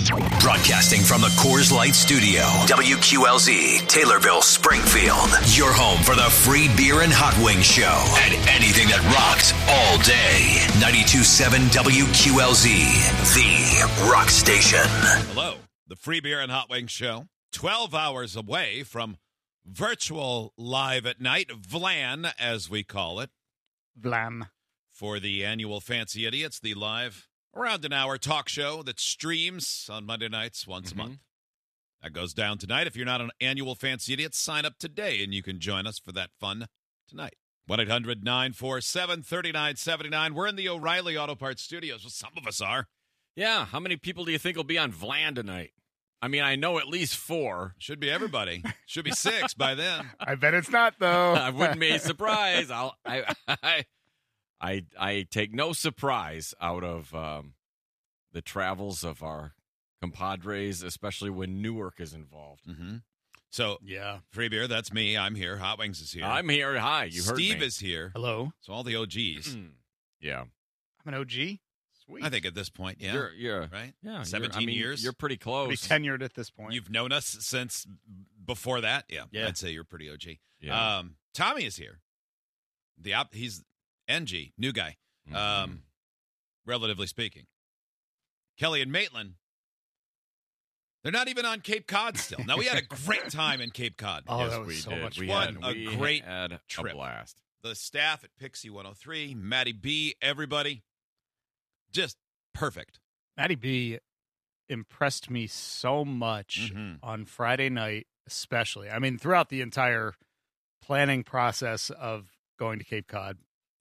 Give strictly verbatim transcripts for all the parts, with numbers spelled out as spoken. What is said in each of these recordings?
Broadcasting from the Coors Light Studio, W Q L Z, Taylorville, Springfield. Your home for the free beer and hot wings show and anything that rocks all day. ninety-two point seven W Q L Z, the rock station. Hello, the free beer and hot wings show. twelve hours away from virtual live at night, Vlan, as we call it. Vlam. For the annual Fancy Idiots, the live around an hour talk show that streams on Monday nights once Mm-hmm. a month. That goes down tonight. If you're not an annual Fancy Idiot, sign up today and you can join us for that fun tonight. one eight hundred nine four seven three nine seven nine. We're in the O'Reilly Auto Parts studios. Well, some of us are. Yeah, how many people do you think will be on Vlan tonight? I mean, I know at least four. Should be everybody. Should be six by then. I bet it's not, though. I wouldn't be surprised. I'll, I, I, I, I take no surprise out of um, the travels of our compadres, especially when Newark is involved. Mm-hmm. So, Yeah. free beer, that's me. I'm here. Hot Wings is here. I'm here. Hi, you heard Steve me. is here. Hello. So all the O Gs. yeah, I'm an O G. Sweet. I think at this point, yeah. you're, you're right? yeah, you're- seventeen I mean, years. You're pretty close. Pretty tenured at this point. You've known us since before that. Yeah, Yeah. I'd say you're pretty O G. Yeah. Um, Tommy is here. The op- He's N G, new guy, Mhm. um, relatively speaking. Kelly and Maitland, they're not even on Cape Cod still. Now, we had a great time in Cape Cod. Oh, yes, that was we so did. much we fun. Had, What a we great had trip. A blast. The staff at Pixie one oh three, Matty B, everybody, just perfect. Matty B impressed me so much Mhm. on Friday night, especially. I mean, throughout the entire planning process of going to Cape Cod,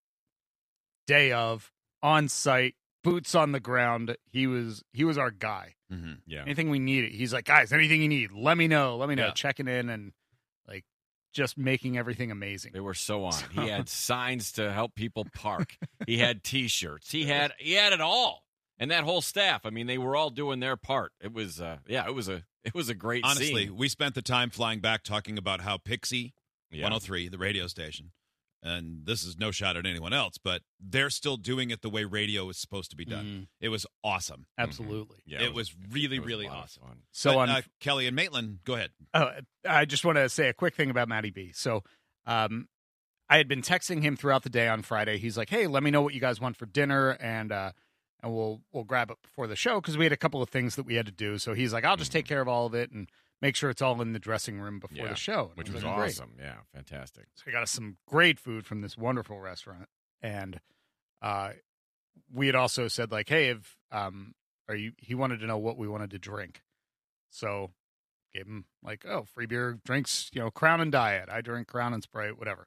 day of, on site, boots on the ground. He was he was our guy. Mm-hmm. Yeah. Anything we needed, he's like, guys, anything you need, let me know. Let me know. Yeah. Checking in and like just making everything amazing. They were so on. He had signs to help people park. He had T-shirts. He had he had it all, and that whole staff. I mean, they were all doing their part. It was, uh, yeah, it was a it was a great. Honestly, scene. we spent the time flying back talking about how Pixie Yeah. one oh three, the radio station, and this is no shot at anyone else, but they're still doing it the way radio is supposed to be done. Mm, It was awesome. absolutely. Yeah, it, was, really, it was a really lot of awesome. fun. So But, on uh, Kelly and Maitland, go ahead. Uh, I just want to say a quick thing about Matty B. So, um, I had been texting him throughout the day on Friday. He's like, "Hey, let me know what you guys want for dinner, and uh, and we'll we'll grab it before the show because we had a couple of things that we had to do." So he's like, "I'll just take care of all of it and make sure it's all in the dressing room before Yeah, the show," And which I was like, "Great." awesome. Yeah, fantastic. So we got us some great food from this wonderful restaurant, and uh, we had also said like, "Hey, if um, are you?" He wanted to know what we wanted to drink, so gave him like, "Oh, free beer drinks, you know, Crown and Diet. I drink Crown and Sprite, whatever."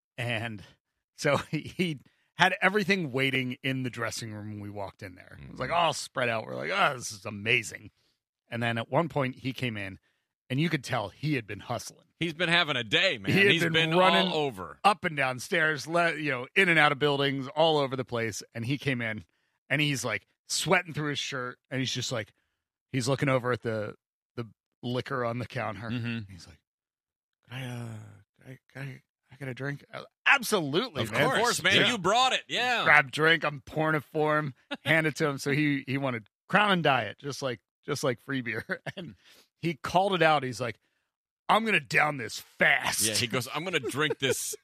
And so he, he had everything waiting in the dressing room when we walked in there. It was like all spread out. We're like, "Oh, this is amazing." And then at one point he came in, and you could tell he had been hustling. He's been having a day, man. He had He's been been, running all over. up and down stairs, le- you know, in and out of buildings, all over the place. And he came in, and he's like sweating through his shirt, and he's just like, he's looking over at the the liquor on the counter. Mm-hmm. He's like, "Can I, uh, can I, can I, I get a drink?" Uh, Absolutely, Of man. Of course, man. Yeah. You brought it. Yeah. Grab drink. I'm pouring it for him. Hand it to him. So he he wanted Crown and Diet, just like just like free beer, and he called it out. He's like, "I'm gonna down this fast." Yeah, he goes, I'm going to drink this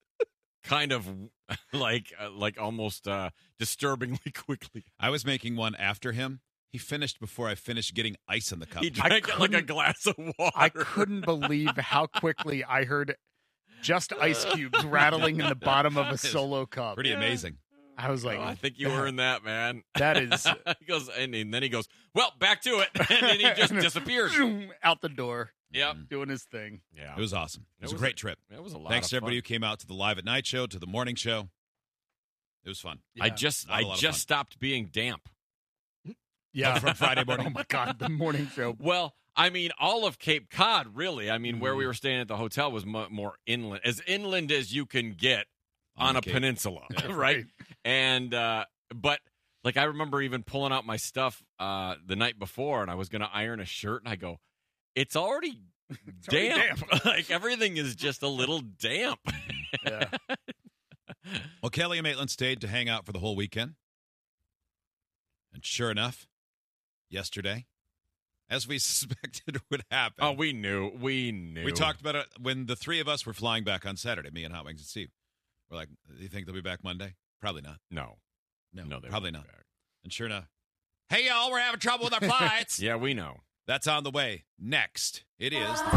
kind of like uh, like almost uh, disturbingly quickly. I was making one after him. He finished before I finished getting ice in the cup. He drank it like a couldn't- glass of water. I couldn't believe how quickly I heard just ice cubes rattling in the bottom of a It's solo cup. Pretty amazing. I was like, Oh, I think you earned that, man. That is he goes, and, and then he goes, well, back to it. And then he just disappears. zoom, out the door, Yep. doing his thing. Yeah. It was awesome. It was, It was a great a- trip. It was a lot Thanks of to everybody fun. who came out to the live at night show, to the morning show. It was fun. I just, A lot- a I lot of just fun. stopped being damp. Yeah, from Friday morning. Oh my God, the morning show. Well, I mean, all of Cape Cod, really. I mean, Mm-hmm. where we were staying at the hotel was mo- more inland, as inland as you can get on, On the a Cape. peninsula, Yeah. right? And uh, but like I remember even pulling out my stuff uh, the night before, and I was going to iron a shirt, and I go, "It's already already damp. Like everything is just a little damp." Yeah. Well, Kelly and Maitland stayed to hang out for the whole weekend. And sure enough, yesterday, as we suspected would happen. Oh, we knew. We knew. We talked about it when the three of us were flying back on Saturday, me and Hot Wings and Steve. We're like, do you think they'll be back Monday? Probably not. No. No, No, they probably won't not. be back. And sure enough, hey, y'all, we're having trouble with our flights. Yeah, we know. That's on the way. Next, it is...